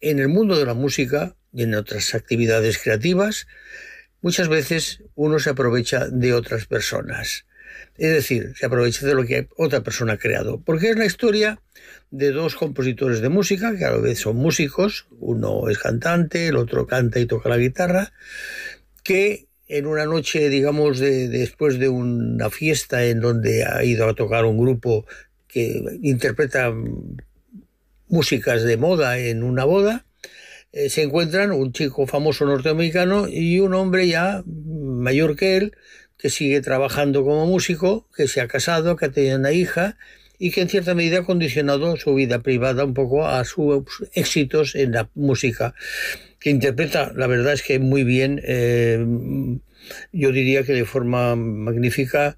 en el mundo de la música y en otras actividades creativas, muchas veces uno se aprovecha de otras personas. Es decir, se aprovecha de lo que otra persona ha creado. Porque es la historia de dos compositores de música, que a la vez son músicos, uno es cantante, el otro canta y toca la guitarra, que en una noche, digamos, después de una fiesta en donde ha ido a tocar un grupo que interpreta músicas de moda en una boda, se encuentran un chico famoso norteamericano y un hombre ya mayor que él, que sigue trabajando como músico, que se ha casado, que ha tenido una hija y que en cierta medida ha condicionado su vida privada un poco a sus éxitos en la música, que interpreta, la verdad es que muy bien, yo diría que de forma magnífica,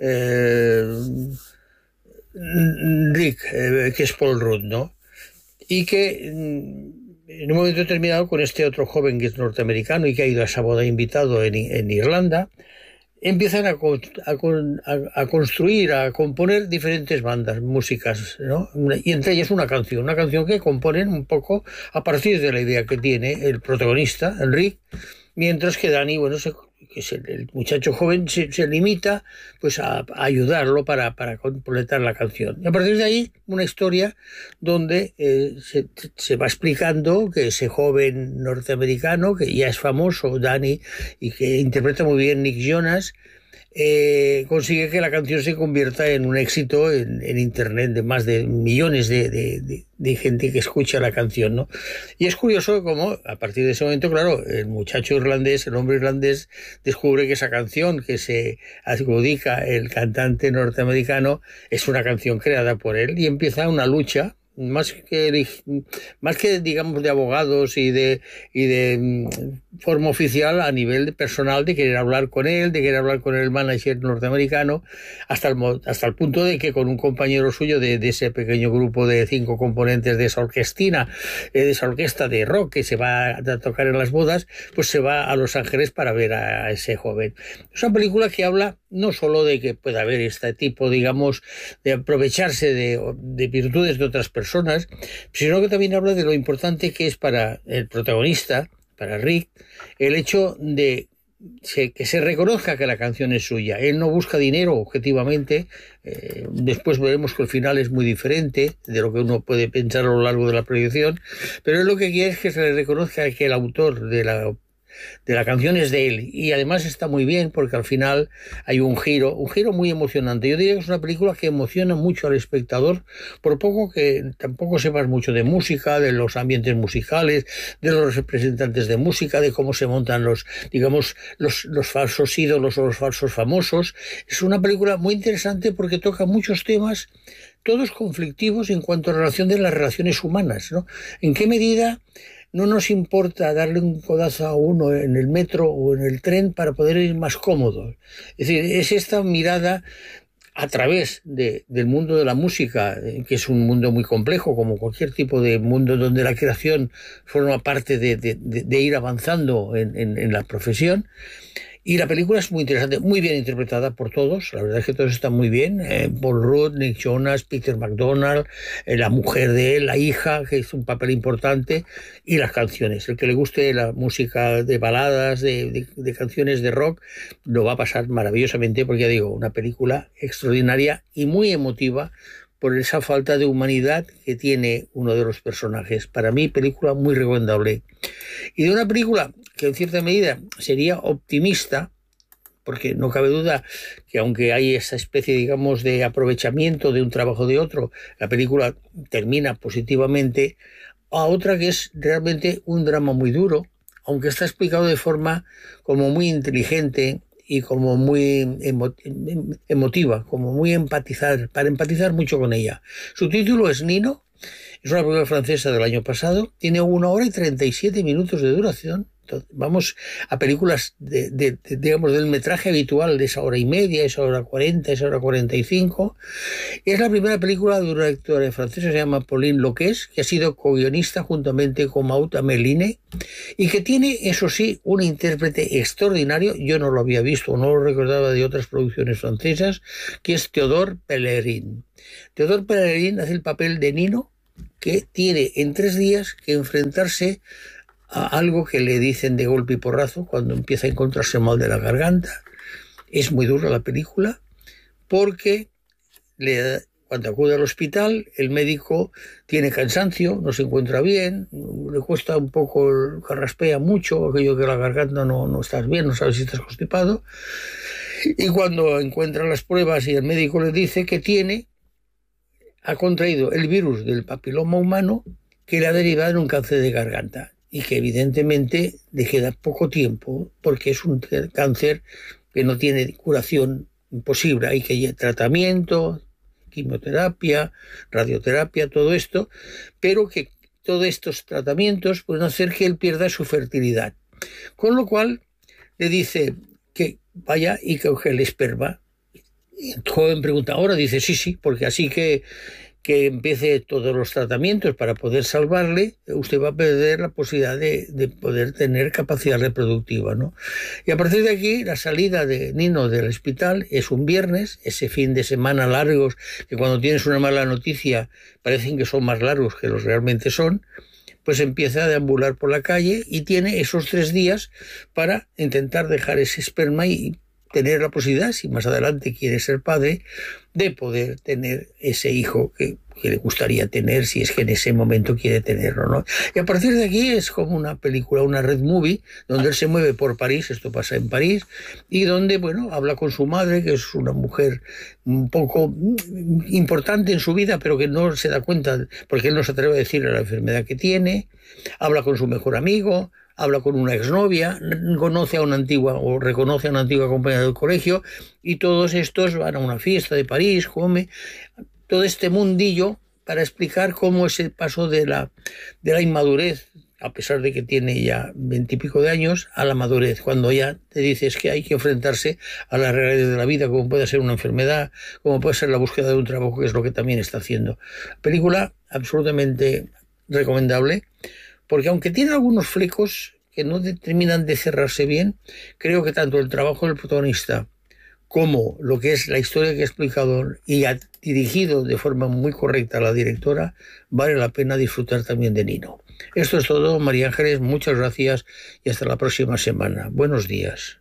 Rick, que es Paul Rudd, ¿no? Y que en un momento determinado, con este otro joven que es norteamericano y que ha ido a esa boda invitado en Irlanda, empiezan a construir, a componer diferentes bandas, músicas, ¿no? Y entre ellas una canción que componen un poco a partir de la idea que tiene el protagonista, el Rick, mientras que Danny, bueno, que es el muchacho joven, se limita pues a ayudarlo para completar la canción. Y a partir de ahí, una historia donde se va explicando que ese joven norteamericano, que ya es famoso, Danny, y que interpreta muy bien Nick Jonas, consigue que la canción se convierta en un éxito en Internet, de más de millones de gente que escucha la canción, ¿no? Y es curioso cómo, a partir de ese momento, claro, el muchacho irlandés, el hombre irlandés, descubre que esa canción que se adjudica el cantante norteamericano es una canción creada por él, y empieza una lucha más que digamos de abogados y de forma oficial, a nivel personal, de querer hablar con él, de querer hablar con el manager norteamericano, hasta el punto de que con un compañero suyo de ese pequeño grupo de 5 componentes de esa orquesta de rock que se va a tocar en las bodas, pues se va a Los Ángeles para ver a ese joven. Es una película que habla no solo de que pueda haber este tipo, digamos, de aprovecharse de virtudes de otras personas, sino que también habla de lo importante que es para el protagonista, para Rick, el hecho de que se reconozca que la canción es suya. Él no busca dinero objetivamente. Después veremos que el final es muy diferente de lo que uno puede pensar a lo largo de la proyección, pero él lo que quiere es que se le reconozca que el autor de la canción es de él, y además está muy bien porque al final hay un giro muy emocionante. Yo diría que es una película que emociona mucho al espectador, por poco que tampoco sepas mucho de música, de los ambientes musicales, de los representantes de música, de cómo se montan los falsos ídolos o los falsos famosos. Es una película muy interesante porque toca muchos temas, todos conflictivos en cuanto a relación de las relaciones humanas, ¿no? ¿En qué medida no nos importa darle un codazo a uno en el metro o en el tren para poder ir más cómodos? Es decir, es esta mirada a través del mundo de la música, que es un mundo muy complejo, como cualquier tipo de mundo donde la creación forma parte de ir avanzando en la profesión. Y la película es muy interesante, muy bien interpretada por todos. La verdad es que todos están muy bien. Paul Rudd, Nick Jonas, Peter McDonald, la mujer de él, la hija, que es un papel importante, y las canciones. El que le guste la música de baladas, de canciones de rock, lo va a pasar maravillosamente, porque ya digo, una película extraordinaria y muy emotiva por esa falta de humanidad que tiene uno de los personajes. Para mí, película muy recomendable. Y de una película que en cierta medida sería optimista, porque no cabe duda que aunque hay esa especie, digamos, de aprovechamiento de un trabajo de otro, la película termina positivamente, a otra que es realmente un drama muy duro, aunque está explicado de forma como muy inteligente y como muy emotiva, como muy para empatizar mucho con ella. Su título es Nino, es una película francesa del año pasado, tiene 1 hora y 37 minutos de duración. Entonces, vamos a películas digamos, del metraje habitual de esa hora y media, esa hora 40, esa hora 45. Es la primera película de una directora francesa, se llama Pauline Loquès, que ha sido co-guionista juntamente con Maud Ameline, y que tiene, eso sí, un intérprete extraordinario. Yo no lo había visto, no lo recordaba de otras producciones francesas, que es Théodore Pellerin. Théodore Pellerin hace el papel de Nino, que tiene en 3 días que enfrentarse a algo que le dicen de golpe y porrazo cuando empieza a encontrarse mal de la garganta. Es muy dura la película porque cuando acude al hospital, el médico tiene cansancio, no se encuentra bien, le cuesta un poco, carraspea mucho, aquello que la garganta no estás bien, no sabes si estás constipado. Y cuando encuentra las pruebas y el médico le dice que ha contraído el virus del papiloma humano que le ha derivado en un cáncer de garganta y que evidentemente le queda poco tiempo porque es un cáncer que no tiene curación posible. Hay que tratamiento, quimioterapia, radioterapia, todo esto, pero que todos estos tratamientos pueden hacer que él pierda su fertilidad. Con lo cual le dice que vaya y coge el esperma. Y el joven pregunta, ahora dice sí, porque así que empiece todos los tratamientos para poder salvarle, usted va a perder la posibilidad de poder tener capacidad reproductiva, ¿no? Y a partir de aquí, la salida de Nino del hospital es un viernes, ese fin de semana largos, que cuando tienes una mala noticia parecen que son más largos que los realmente son, pues empieza a deambular por la calle y tiene esos 3 días para intentar dejar ese esperma y tener la posibilidad, si más adelante quiere ser padre, de poder tener ese hijo que le gustaría tener, si es que en ese momento quiere tenerlo, ¿no? Y a partir de aquí es como una película, una road movie, donde él se mueve por París, esto pasa en París, y donde, bueno, habla con su madre, que es una mujer un poco importante en su vida, pero que no se da cuenta, porque él no se atreve a decirle la enfermedad que tiene, habla con su mejor amigo, habla con una exnovia, reconoce a una antigua compañera del colegio, y todos estos van a una fiesta de París, come todo este mundillo para explicar cómo es el paso de la inmadurez, a pesar de que tiene ya 20 y pico de años, a la madurez, cuando ya te dices que hay que enfrentarse a las realidades de la vida, como puede ser una enfermedad, como puede ser la búsqueda de un trabajo, que es lo que también está haciendo. Película absolutamente recomendable, porque aunque tiene algunos flecos que no terminan de cerrarse bien, creo que tanto el trabajo del protagonista como lo que es la historia que ha explicado y ha dirigido de forma muy correcta a la directora, vale la pena disfrutar también de Nino. Esto es todo, María Ángeles, muchas gracias y hasta la próxima semana. Buenos días.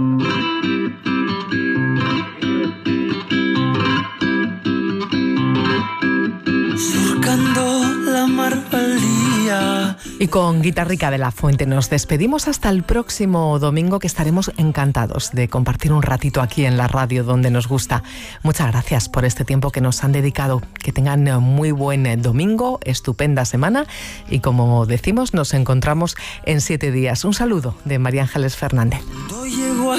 Surcando la mar al día. Y con Guitarrica de la Fuente nos despedimos hasta el próximo domingo, que estaremos encantados de compartir un ratito aquí en la radio donde nos gusta. Muchas gracias por este tiempo que nos han dedicado. Que tengan muy buen domingo, estupenda semana y, como decimos, nos encontramos en 7 días. Un saludo de María Ángeles Fernández.